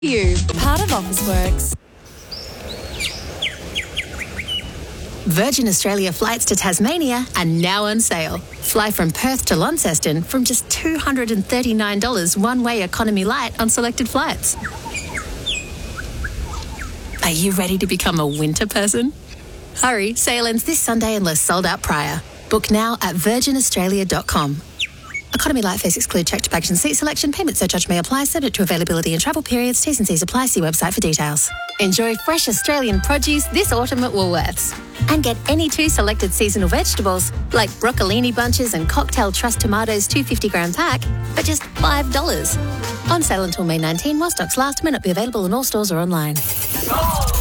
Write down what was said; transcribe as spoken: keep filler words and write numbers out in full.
You, part of Officeworks. Virgin Australia flights to Tasmania are now on sale. Fly from Perth to Launceston from just two hundred thirty-nine dollars one-way economy light on selected flights. Are you ready to become a winter person? Hurry, sale ends this Sunday unless sold out prior. Book now at virgin australia dot com. Economy light fares exclude checked baggage and seat selection. Payment surcharge may apply, subject to availability and travel periods. T's and C's apply. See website for details. Enjoy fresh Australian produce this autumn at Woolworths. And get any two selected seasonal vegetables, like broccolini bunches and cocktail trust tomatoes two hundred fifty gram pack, for just five dollars. On sale until May nineteenth, while stocks last, may not be available in all stores or online.